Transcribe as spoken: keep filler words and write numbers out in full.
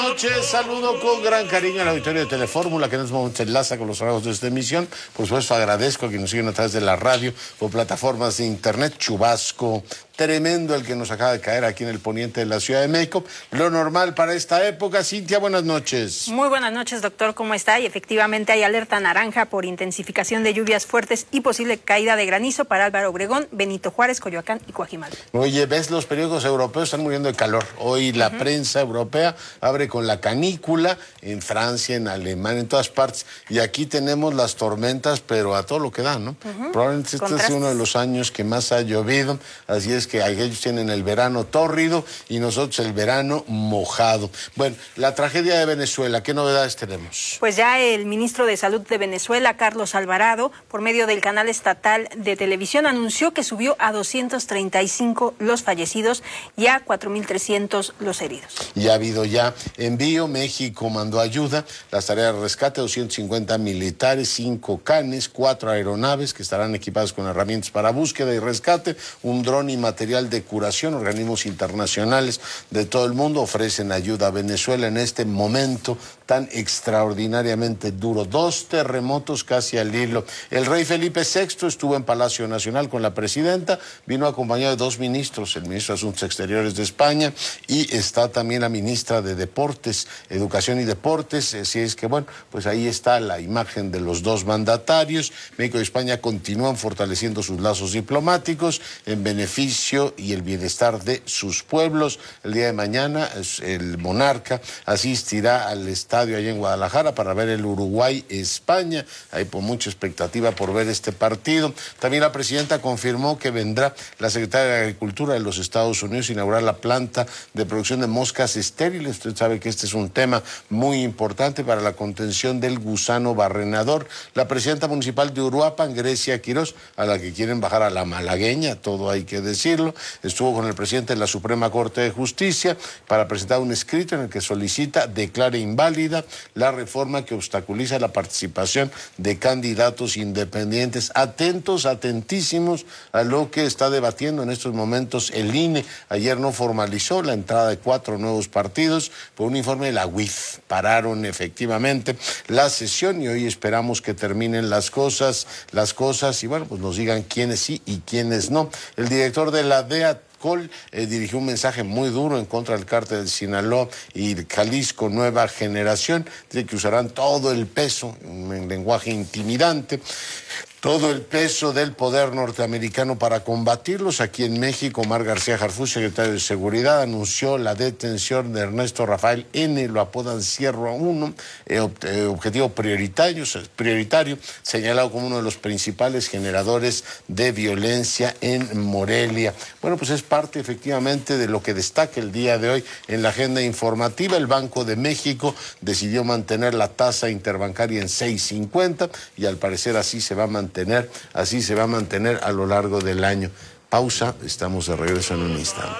Noches, saludo con gran cariño al auditorio de Telefórmula, que en este momento se enlaza con los trabajos de esta emisión. Por supuesto, agradezco a quienes nos siguen a través de la radio o plataformas de internet. Chubasco tremendo el que nos acaba de caer aquí en el poniente de la Ciudad de México. Lo normal para esta época. Cintia, buenas noches. Muy buenas noches, doctor. ¿Cómo está? Y efectivamente hay alerta naranja por intensificación de lluvias fuertes y posible caída de granizo para Álvaro Obregón, Benito Juárez, Coyoacán y Coajimalpa. Oye, ¿ves? Los periódicos europeos están muriendo de calor. Hoy la uh-huh. prensa europea abre con la canícula en Francia, en Alemania, en todas partes. Y aquí tenemos las tormentas, pero a todo lo que da, ¿no? Uh-huh. Probablemente este es uno de los años que más ha llovido. Así es que ellos tienen el verano tórrido y nosotros el verano mojado. Bueno, la tragedia de Venezuela, ¿qué novedades tenemos? Pues ya el ministro de Salud de Venezuela, Carlos Alvarado, por medio del canal estatal de televisión, anunció que subió a doscientos treinta y cinco los fallecidos y a cuatro mil trescientos los heridos. Y ha habido ya envío, México mandó ayuda, las tareas de rescate, doscientos cincuenta militares, cinco canes, cuatro aeronaves que estarán equipadas con herramientas para búsqueda y rescate, un dron y material de curación. Organismos internacionales de todo el mundo ofrecen ayuda a Venezuela en este momento tan extraordinariamente duro. Dos terremotos casi al hilo. El rey Felipe sexto estuvo en Palacio Nacional con la presidenta, vino acompañado de dos ministros, el ministro de Asuntos Exteriores de España y está también la ministra de Deportes, Educación y Deportes. Así es que, bueno, pues ahí está la imagen de los dos mandatarios. México y España continúan fortaleciendo sus lazos diplomáticos en beneficio y el bienestar de sus pueblos. El día de mañana el monarca asistirá al estadio allá en Guadalajara para ver el Uruguay-España. Hay por mucha expectativa por ver este partido. También la presidenta confirmó que vendrá la secretaria de Agricultura de los Estados Unidos a inaugurar la planta de producción de moscas estériles. Usted sabe que este es un tema muy importante para la contención del gusano barrenador. La presidenta municipal de Uruapan, Grecia Quirós, a la que quieren bajar a la malagueña, todo hay que decirlo, estuvo con el presidente de la Suprema Corte de Justicia para presentar un escrito en el que solicita declare inválida la reforma que obstaculiza la participación de candidatos independientes. Atentos, atentísimos a lo que está debatiendo en estos momentos el I N E. Ayer no formalizó la entrada de cuatro nuevos partidos por un informe de la U I F. Pararon efectivamente la sesión y hoy esperamos que terminen las cosas, las cosas y bueno, pues nos digan quiénes sí y quiénes no. El director de la D E A Col eh, dirigió un mensaje muy duro en contra del cártel de Sinaloa y Jalisco Nueva Generación. Dice que usarán todo el peso, en lenguaje intimidante, todo el peso del poder norteamericano para combatirlos. Aquí en México, Omar García Harfuch, secretario de Seguridad, anunció la detención de Ernesto Rafael N., lo apodan Sierra uno, eh, eh, objetivo prioritario, prioritario, señalado como uno de los principales generadores de violencia en Morelia. Bueno, pues es parte efectivamente de lo que destaca el día de hoy en la agenda informativa. El Banco de México decidió mantener la tasa interbancaria en seis cincuenta y al parecer así se va a mantener Tener, así se va a mantener a lo largo del año. Pausa, estamos de regreso en un instante.